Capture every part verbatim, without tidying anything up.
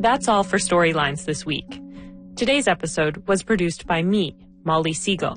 That's all for Storylines this week. Today's episode was produced by me, Molly Siegel.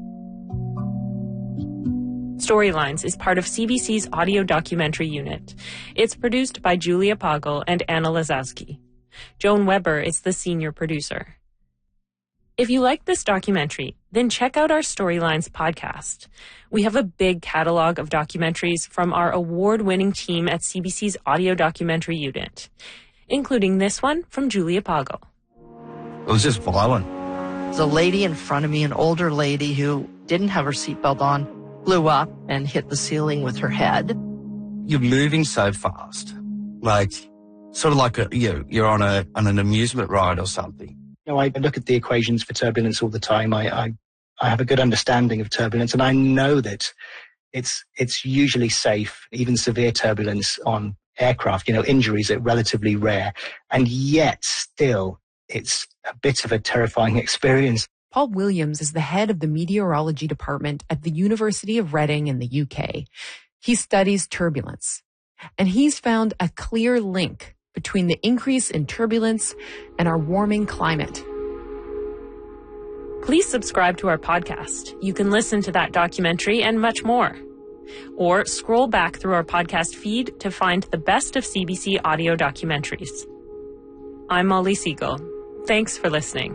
Storylines is part of C B C's audio documentary unit. It's produced by Julia Poggle and Anna Lazowski. Joan Weber is the senior producer. If you like this documentary, then check out our Storylines podcast. We have a big catalog of documentaries from our award-winning team at C B C's audio documentary unit, including this one from Julia Poggle. It was just violent. There's a lady in front of me, an older lady who didn't have her seatbelt on, blew up and hit the ceiling with her head. You're moving so fast, like sort of like a, you know, you're on a on an amusement ride or something. You know, I look at the equations for turbulence all the time. I, I I have a good understanding of turbulence, and I know that it's it's usually safe, even severe turbulence on aircraft. You know, injuries are relatively rare, and yet still it's a bit of a terrifying experience. Paul Williams is the head of the meteorology department at the University of Reading in the U K. He studies turbulence, and he's found a clear link between the increase in turbulence and our warming climate. Please subscribe to our podcast. You can listen to that documentary and much more. Or scroll back through our podcast feed to find the best of C B C audio documentaries. I'm Molly Siegel. Thanks for listening.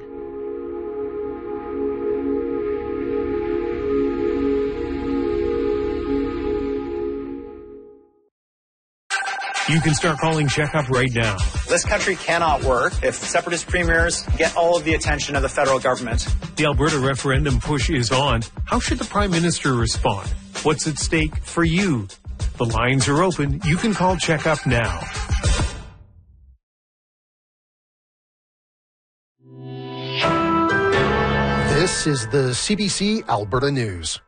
You can start calling Checkup right now. This country cannot work if separatist premiers get all of the attention of the federal government. The Alberta referendum push is on. How should the Prime Minister respond? What's at stake for you? The lines are open. You can call Checkup now. This is the C B C Alberta News.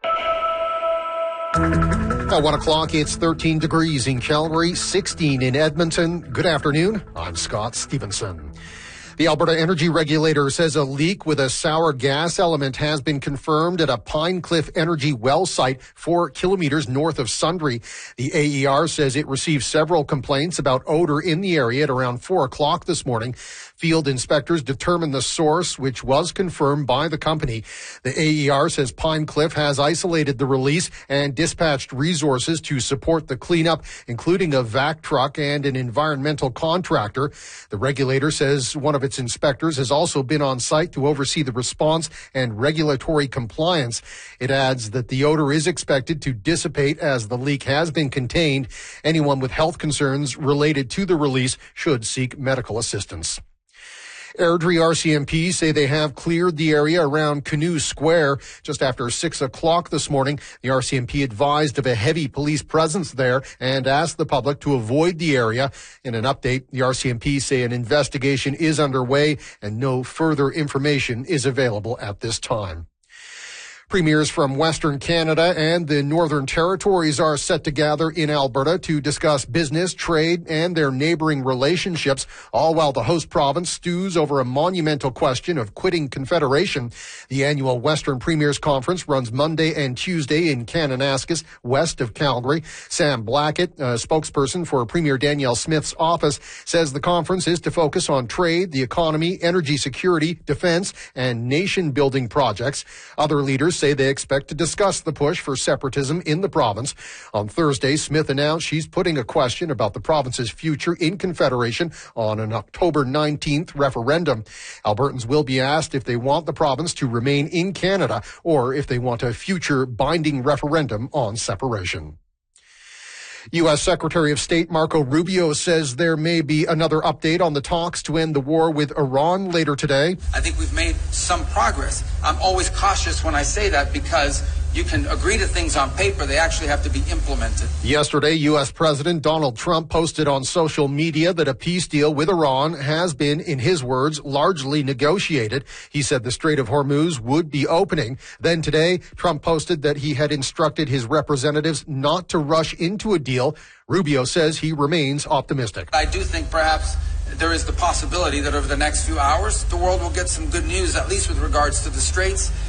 At one o'clock, it's thirteen degrees in Calgary, sixteen in Edmonton. Good afternoon. I'm Scott Stevenson. The Alberta Energy Regulator says a leak with a sour gas element has been confirmed at a Pine Cliff Energy well site four kilometers north of Sundre. The A E R says it received several complaints about odor in the area at around four o'clock this morning. Field inspectors determined the source, which was confirmed by the company. The A E R says Pine Cliff has isolated the release and dispatched resources to support the cleanup, including a vac truck and an environmental contractor. The regulator says one of its inspectors has also been on site to oversee the response and regulatory compliance. It adds that the odor is expected to dissipate as the leak has been contained. Anyone with health concerns related to the release should seek medical assistance. Airdrie R C M P say they have cleared the area around Canoe Square. Just after six o'clock this morning, the R C M P advised of a heavy police presence there and asked the public to avoid the area. In an update, the R C M P say an investigation is underway and no further information is available at this time. Premiers from Western Canada and the Northern Territories are set to gather in Alberta to discuss business, trade, and their neighboring relationships, all while the host province stews over a monumental question of quitting Confederation. The annual Western Premiers Conference runs Monday and Tuesday in Kananaskis, west of Calgary. Sam Blackett, a spokesperson for Premier Danielle Smith's office, says the conference is to focus on trade, the economy, energy security, defense, and nation-building projects. Other leaders say they expect to discuss the push for separatism in the province. On Thursday, Smith announced she's putting a question about the province's future in Confederation on an October nineteenth referendum. Albertans will be asked if they want the province to remain in Canada or if they want a future binding referendum on separation. U S Secretary of State Marco Rubio says there may be another update on the talks to end the war with Iran later today. I think we've made some progress. I'm always cautious when I say that because you can agree to things on paper, they actually have to be implemented. Yesterday, U S President Donald Trump posted on social media that a peace deal with Iran has been, in his words, largely negotiated. He said the Strait of Hormuz would be opening. Then today, Trump posted that he had instructed his representatives not to rush into a deal. Rubio says he remains optimistic. I do think perhaps there is the possibility that over the next few hours, the world will get some good news, at least with regards to the Straits.